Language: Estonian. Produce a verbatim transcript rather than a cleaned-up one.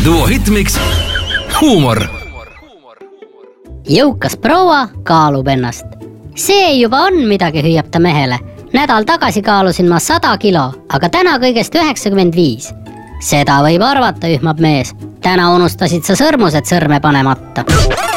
Duo Hitmix huumor. Jõukas proua kaalub ennast. See juba on midagi, hüüab ta mehele. Nädal tagasi kaalusin ma sada kilo, aga täna kõigest üheksakümmend viis. Seda võib arvata, ühmab mees. Täna unustasid sa sõrmused sõrme panemata.